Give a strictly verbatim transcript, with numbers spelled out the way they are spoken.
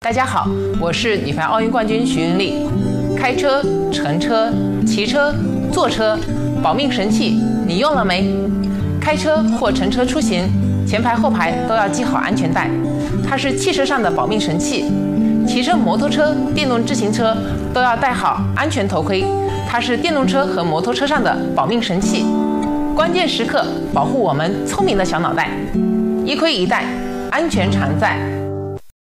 大家好，我是女排奥运冠军徐云丽。开车、乘车、骑车、坐车，保命神器你用了没？开车或乘车出行，前排后排都要系好安全带，它是汽车上的保命神器。骑车摩托车、电动自行车都要戴好安全头盔，它是电动车和摩托车上的保命神器。关键时刻保护我们聪明的小脑袋，一盔一带，安全常在。